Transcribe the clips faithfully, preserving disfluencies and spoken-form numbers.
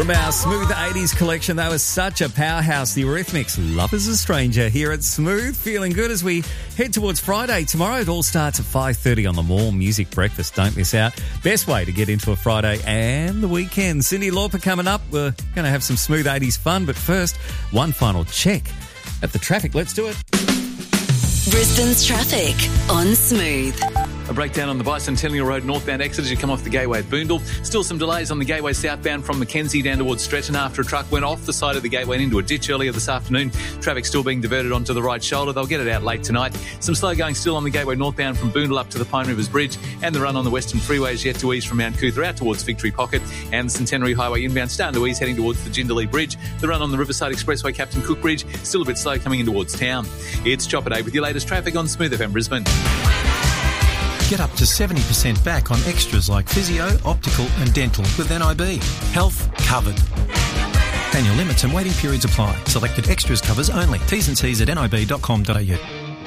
From our Smooth eighties collection, they were such a powerhouse. The Eurythmics, Love is a Stranger, here at Smooth. Feeling good as we head towards Friday. Tomorrow it all starts at five thirty on the More Music Breakfast. Don't miss out. Best way to get into a Friday and the weekend. Cyndi Lauper coming up. We're going to have some Smooth eighties fun, but first, one final check at the traffic. Let's do it. Brisbane's traffic on Smooth. A breakdown on the Bicentennial Road northbound exit as you come off the Gateway at Boondall. Still some delays on the Gateway southbound from Mackenzie down towards Stretton after a truck went off the side of the Gateway and into a ditch earlier this afternoon. Traffic still being diverted onto the right shoulder. They'll get it out late tonight. Some slow going still on the Gateway northbound from Boondall up to the Pine Rivers Bridge, and the run on the Western Freeway is yet to ease from Mount Cootha out towards Victory Pocket, and the Centenary Highway inbound starting to ease heading towards the Jindalee Bridge. The run on the Riverside Expressway Captain Cook Bridge still a bit slow coming in towards town. It's Chopper Day with your latest traffic on Smooth F M Brisbane. Get up to seventy percent back on extras like physio, optical and dental with N I B. Health covered. Annual limits and waiting periods apply. Selected extras covers only. T's and C's at nib dot com dot a u.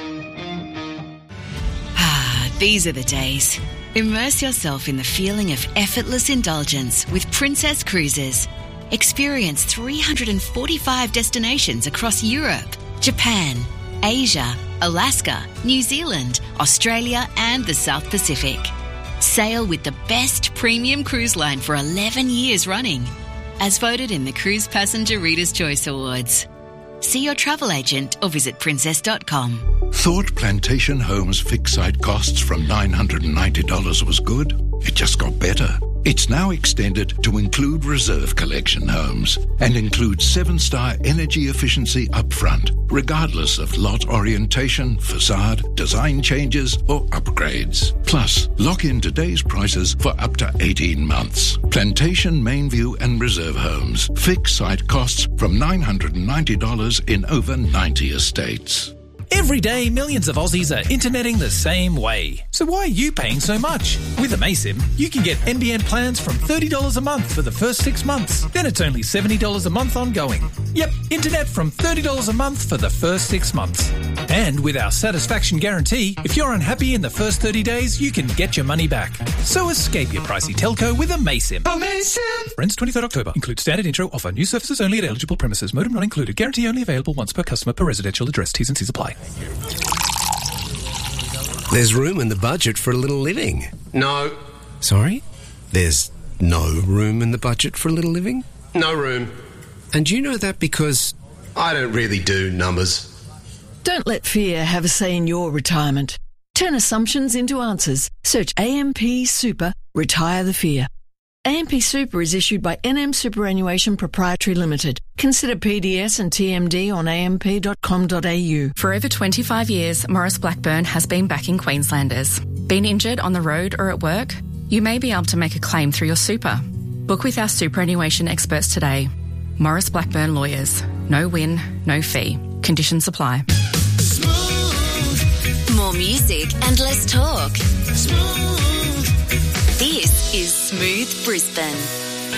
Ah, these are the days. Immerse yourself in the feeling of effortless indulgence with Princess Cruises. Experience three hundred forty-five destinations across Europe, Japan, Asia, Alaska, New Zealand, Australia and the South Pacific. Sail with the best premium cruise line for eleven years running, as voted in the Cruise Passenger Reader's Choice Awards. See your travel agent or visit princess dot com. Thought Plantation Homes fixed site costs from nine hundred ninety dollars was good? It just got better. It's now extended to include reserve collection homes and includes seven-star energy efficiency upfront, regardless of lot orientation, facade, design changes or upgrades. Plus, lock in today's prices for up to eighteen months. Plantation, Mainview and Reserve Homes. Fixed site costs from nine hundred ninety dollars in over ninety estates. Every day, millions of Aussies are interneting the same way. So why are you paying so much? With Amaysim, you can get N B N plans from thirty dollars a month for the first six months. Then it's only seventy dollars a month ongoing. Yep, internet from thirty dollars a month for the first six months. And with our satisfaction guarantee, if you're unhappy in the first thirty days, you can get your money back. So escape your pricey telco with Amaysim. Amaysim! Ends twenty-third October. Includes standard intro. Offer new services only at eligible premises. Modem not included. Guarantee only available once per customer per residential address. T's and C's apply. There's room in the budget for a little living. No. Sorry? There's no room in the budget for a little living? No room. And you know that because... I don't really do numbers. Don't let fear have a say in your retirement. Turn assumptions into answers. Search A M P Super, Retire the Fear. A M P Super is issued by N M Superannuation Proprietary Limited. Consider P D S and T M D on a m p dot com dot a u. For over twenty-five years, Morris Blackburn has been backing Queenslanders. Been injured on the road or at work? You may be able to make a claim through your super. Book with our superannuation experts today. Morris Blackburn Lawyers. No win, no fee. Conditions apply. Smooth. More music and less talk. Smooth. This is Smooth Brisbane.